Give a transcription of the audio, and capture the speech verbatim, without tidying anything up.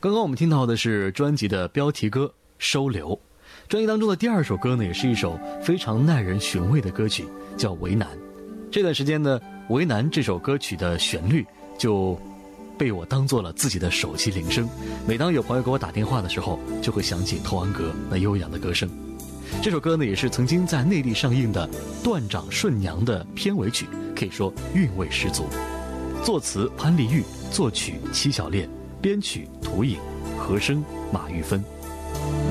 刚刚我们听到的是专辑的标题歌《收留》，专辑当中的第二首歌呢，也是一首非常耐人寻味的歌曲，叫《为难》。这段时间呢，《为难》这首歌曲的旋律就被我当做了自己的手机铃声，每当有朋友给我打电话的时候，就会想起童安格那悠扬的歌声。这首歌呢，也是曾经在内地上映的《断掌顺娘》的片尾曲，可以说韵味十足。作词潘丽玉，作曲戚小恋，编曲涂影，和声马玉芬。